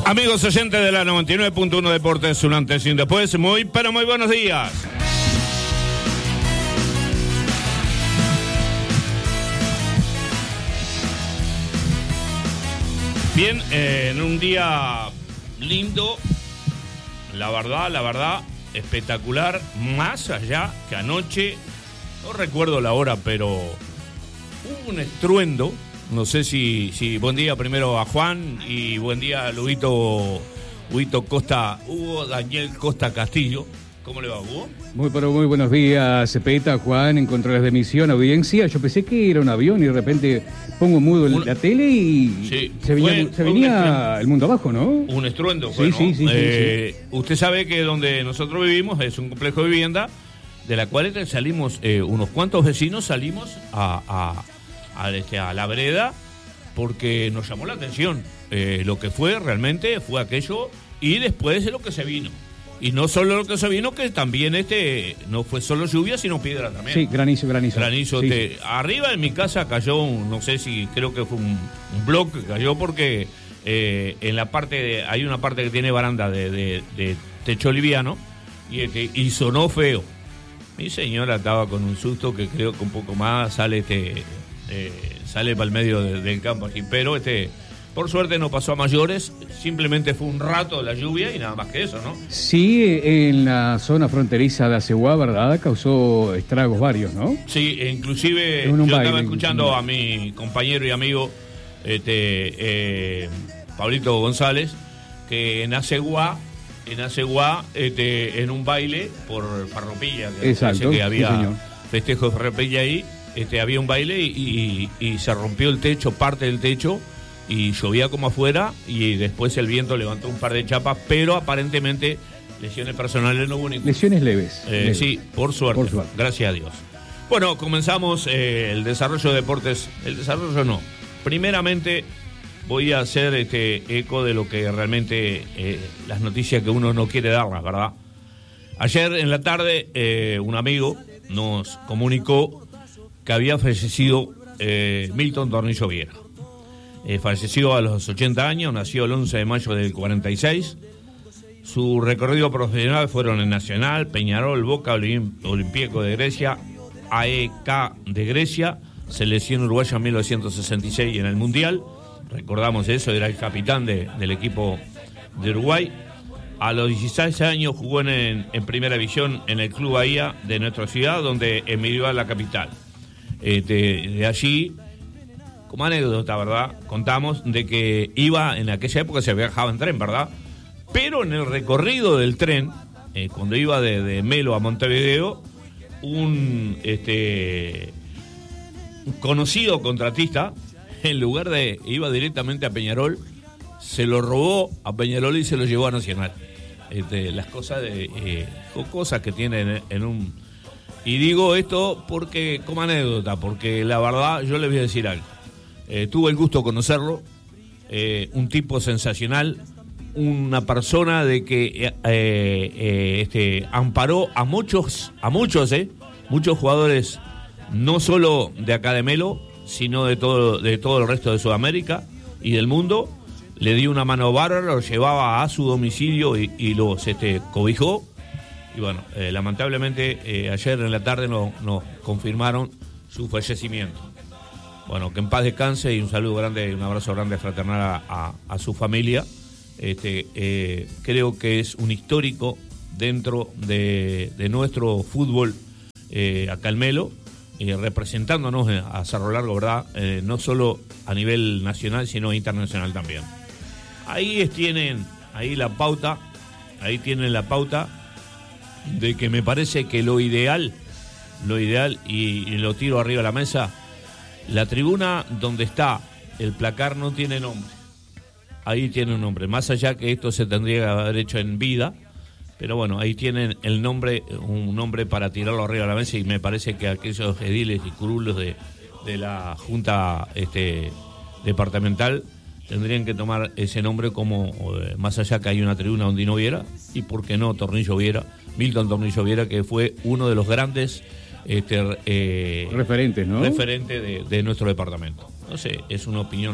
Amigos oyentes de la 99.1 Deportes, un antes y un después. Muy buenos días. Bien, en un día lindo, la verdad, espectacular, más allá que anoche, no recuerdo la hora, pero hubo un estruendo. No sé si buen día primero a Juan y buen día a Hugo Costa, Hugo Daniel Costa Castillo. ¿Cómo le va, Hugo? Muy buenos días, Cepeta, Juan, en controles de emisión, audiencia. Yo pensé que era un avión y de repente pongo mudo la tele y sí, se venía el mundo abajo, ¿no? Un estruendo, bueno. Sí. Usted sabe que donde nosotros vivimos es un complejo de vivienda de la cual salimos, unos cuantos vecinos salimos a la vereda porque nos llamó la atención lo que realmente fue aquello y después lo que se vino. Y no solo lo que se vino, que también no fue solo lluvia, sino piedra también. Sí, granizo. Sí. Arriba en mi casa cayó, creo que fue un bloque que cayó porque en la parte hay una parte que tiene baranda de techo liviano y sonó feo. Mi señora estaba con un susto que creo que un poco más sale para el medio del campo aquí, pero por suerte no pasó a mayores, simplemente fue un rato la lluvia y nada más que eso, ¿no? Sí, en la zona fronteriza de Aceguá, ¿verdad? Causó estragos varios, ¿no? Sí, inclusive yo estaba escuchando a mi compañero y amigo Pablito González, que en Aceguá, en un baile por Farroupilla, exacto, que había sí, festejo de Farroupilla ahí, había un baile y se rompió el techo, parte del techo, y llovía como afuera y después el viento levantó un par de chapas, pero aparentemente lesiones personales no hubo ninguna. Lesiones leves. Sí, por suerte, gracias a Dios. Bueno, comenzamos el desarrollo de deportes. El desarrollo no. Primeramente voy a hacer eco de lo que realmente las noticias que uno no quiere darlas, ¿verdad? Ayer en la tarde un amigo nos comunicó que había fallecido Milton Tornillo Viera. Falleció a los 80 años, nació el 11 de mayo del 46. Su recorrido profesional fueron en Nacional, Peñarol, Boca, Olympiacos de Grecia, AEK de Grecia, Selección Uruguaya en 1966 y en el Mundial. Recordamos eso, era el capitán del equipo de Uruguay. A los 16 años jugó en Primera División en el Club Bahía de nuestra ciudad, donde emigró a la capital. De allí, como anécdota, ¿verdad? Contamos de que en aquella época se viajaba en tren, ¿verdad? Pero en el recorrido del tren, cuando iba de Melo a Montevideo, un conocido contratista, en lugar de iba directamente a Peñarol, se lo robó a Peñarol y se lo llevó a Nacional. Las cosas cosas que tienen en un... Y digo esto porque como anécdota, porque la verdad yo les voy a decir algo. Tuve el gusto de conocerlo, un tipo sensacional, una persona de que amparó a muchos jugadores, no solo de acá de Melo, sino de todo el resto de Sudamérica y del mundo. Le dio una mano bárbara, lo llevaba a su domicilio y los cobijó. Y bueno, lamentablemente ayer en la tarde nos confirmaron su fallecimiento. Bueno, que en paz descanse y un saludo grande, un abrazo grande fraternal a su familia. Creo que es un histórico dentro de nuestro fútbol acá en Melo, representándonos a Cerro Largo, ¿verdad? No solo a nivel nacional, sino internacional también. Ahí tienen la pauta de que me parece que lo ideal y lo tiro arriba de la mesa. La tribuna donde está el placar no tiene nombre. Ahí tiene un nombre. Más allá que esto se tendría que haber hecho en vida. Pero bueno, ahí tienen el nombre, un nombre para tirarlo arriba de la mesa. Y me parece que aquellos ediles y curulos de la Junta departamental tendrían que tomar ese nombre como, más allá que hay una tribuna donde no Viera. Y por qué no Tornillo Viera, Milton Tornillo Viera, que fue uno de los grandes referentes, ¿no? Referente de nuestro departamento. No sé, es una opinión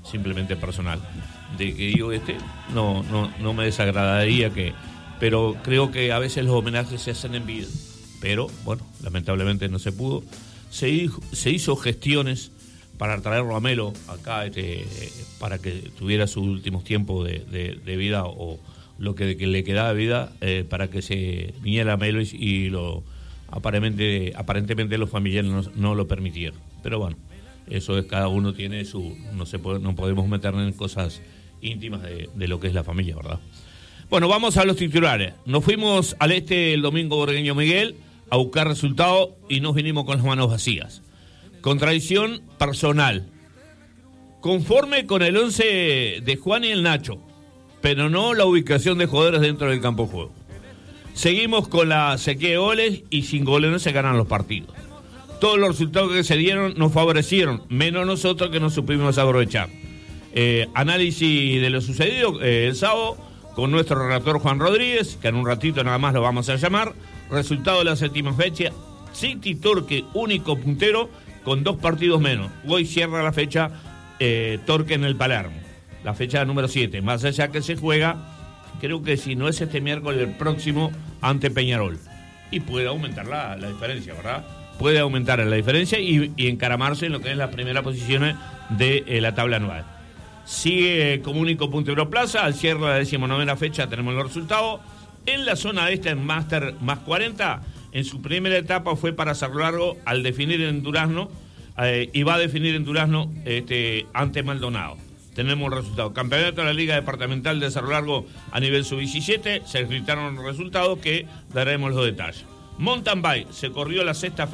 simplemente personal, de que digo, no me desagradaría pero creo que a veces los homenajes se hacen en vida, pero bueno, lamentablemente no se pudo. Se hizo gestiones para traerlo a Melo acá, para que tuviera sus últimos tiempos de vida, o lo que le quedaba de vida, para que se viniera a Melo, y aparentemente los familiares no lo permitieron. Pero bueno, eso es, cada uno tiene no podemos meternos en cosas íntimas de lo que es la familia, ¿verdad? Bueno, vamos a los titulares. Nos fuimos al el domingo Borgueño Miguel a buscar resultados y nos vinimos con las manos vacías. Contradicción personal. Conforme con el 11 de Juan y el Nacho, pero no la ubicación de jugadores dentro del campo de juego. Seguimos con la sequía de goles y sin goles no se ganan los partidos. Todos los resultados que se dieron nos favorecieron, menos nosotros que no supimos aprovechar. Análisis de lo sucedido el sábado con nuestro relator Juan Rodríguez, que en un ratito nada más lo vamos a llamar. Resultado de la séptima fecha: City Torque, único puntero con 2 partidos menos. Hoy cierra la fecha Torque en el Palermo, la fecha número 7, más allá que se juega, creo que si no es este miércoles, el próximo ante Peñarol, y puede aumentar la diferencia, ¿verdad? Puede aumentar la diferencia y encaramarse en lo que es las primeras posiciones de la tabla anual. Sigue como único puntero Plaza. Al cierre de la 19ª fecha tenemos los resultados. En la zona este, en Máster más 40, en su primera etapa fue para Cerro Largo al definir en Durazno, y va a definir en Durazno ante Maldonado. Tenemos resultados. Campeonato de la Liga Departamental de Cerro Largo a nivel sub-17, se gritaron los resultados que daremos los detalles. Mountain Bike se corrió la sexta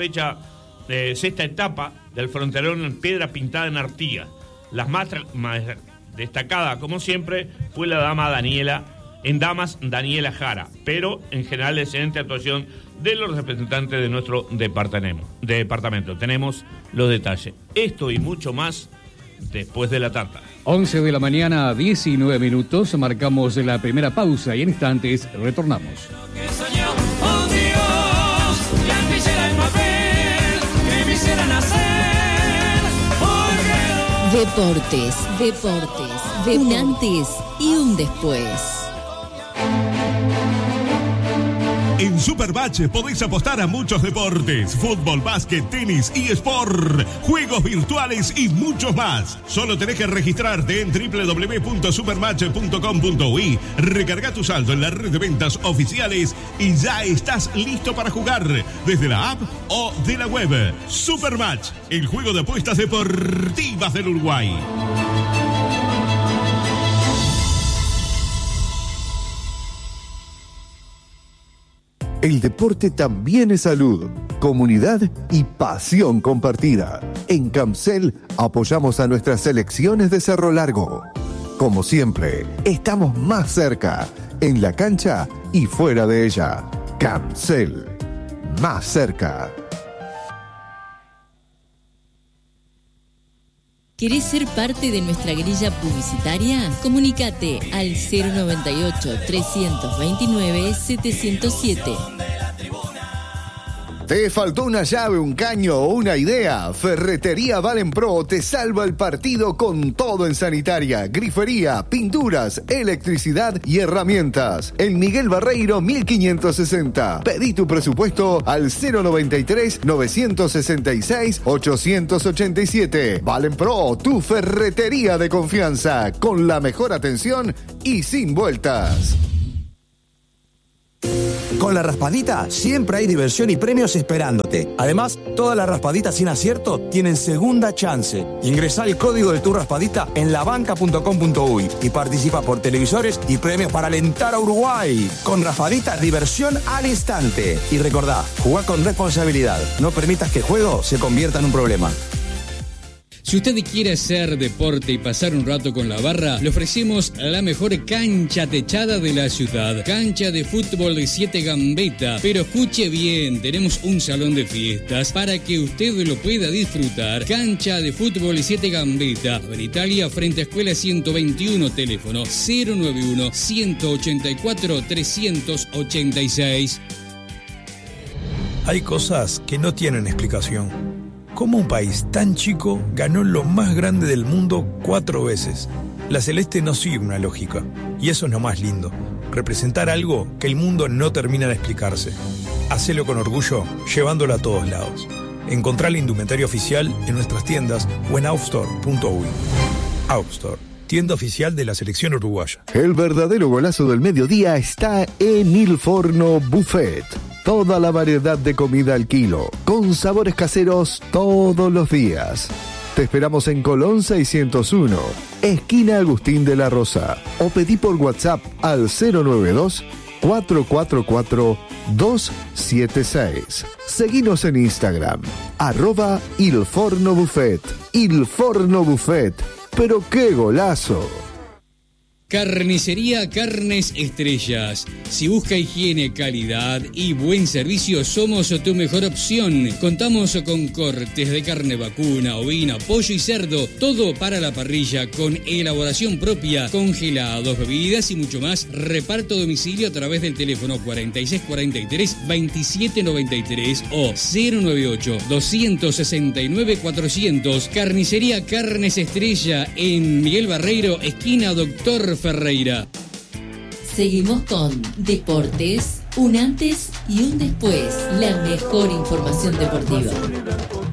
etapa del fronterón en piedra pintada en Artigas. Las más destacadas, como siempre, fue la dama Daniela Jara, pero en general excelente actuación de los representantes de nuestro departamento. Tenemos los detalles. Esto y mucho más después de la tarta. 11 de la mañana, 19 minutos, marcamos la primera pausa y en instantes retornamos. Deportes, un antes y un después. En Supermatch podéis apostar a muchos deportes: fútbol, básquet, tenis, eSport, juegos virtuales y muchos más. Solo tenés que registrarte en www.supermatch.com.uy, recarga tu saldo en la red de ventas oficiales y ya estás listo para jugar desde la app o de la web. Supermatch, el juego de apuestas deportivas del Uruguay. El deporte también es salud, comunidad y pasión compartida. En Camcel apoyamos a nuestras selecciones de Cerro Largo. Como siempre, estamos más cerca, en la cancha y fuera de ella. Camcel, más cerca. ¿Querés ser parte de nuestra grilla publicitaria? Comunícate al 098-329-707. ¿Te faltó una llave, un caño o una idea? Ferretería Valenpro te salva el partido con todo en sanitaria, grifería, pinturas, electricidad y herramientas. En Miguel Barreiro 1560. Pedí tu presupuesto al 093-966-887. Valenpro, tu ferretería de confianza, con la mejor atención y sin vueltas. Con la raspadita siempre hay diversión y premios esperándote. Además, todas las raspaditas sin acierto tienen segunda chance. Ingresá el código de tu raspadita en labanca.com.uy y participa por televisores y premios para alentar a Uruguay. Con raspadita, diversión al instante. Y recordá, jugá con responsabilidad. No permitas que el juego se convierta en un problema. Si usted quiere hacer deporte y pasar un rato con la barra, le ofrecemos la mejor cancha techada de la ciudad. Cancha de fútbol de 7 Gambetta. Pero escuche bien, tenemos un salón de fiestas para que usted lo pueda disfrutar. Cancha de fútbol de 7 Gambetta. En Italia, frente a Escuela 121, teléfono 091-184-386. Hay cosas que no tienen explicación. ¿Cómo un país tan chico ganó lo más grande del mundo 4 veces? La Celeste no sigue una lógica, y eso es lo más lindo. Representar algo que el mundo no termina de explicarse. Hacelo con orgullo, llevándolo a todos lados. Encontrá la indumentaria oficial en nuestras tiendas o en outstore.uy. Outstore, tienda oficial de la selección uruguaya. El verdadero golazo del mediodía está en Il Forno Buffet. Toda la variedad de comida al kilo, con sabores caseros todos los días. Te esperamos en Colón 601, esquina Agustín de la Rosa, o pedí por WhatsApp al 092-444-276. Seguinos en Instagram, @ilfornobuffet. Il Forno Buffet. ¡Pero qué golazo! Carnicería Carnes Estrellas. Si busca higiene, calidad y buen servicio, somos tu mejor opción. Contamos con cortes de carne vacuna, ovina, pollo y cerdo, todo para la parrilla con elaboración propia, congelados, bebidas y mucho más. Reparto a domicilio a través del teléfono 4643-2793 o 098-269-400. Carnicería Carnes Estrella en Miguel Barreiro, esquina Doctor Ferreira. Seguimos con Deportes, un antes y un después. La mejor información deportiva.